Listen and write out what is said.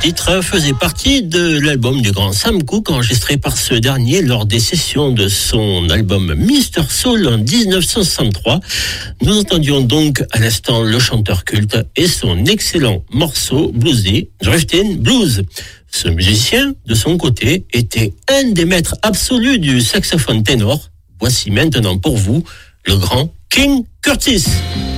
titre faisait partie de l'album du grand Sam Cooke, enregistré par ce dernier lors des sessions de son album Mr. Soul en 1963. Nous entendions donc à l'instant le chanteur culte et son excellent morceau bluesy, Driftin' Blues. Ce musicien, de son côté, était un des maîtres absolus du saxophone ténor. Voici maintenant pour vous le grand King Curtis.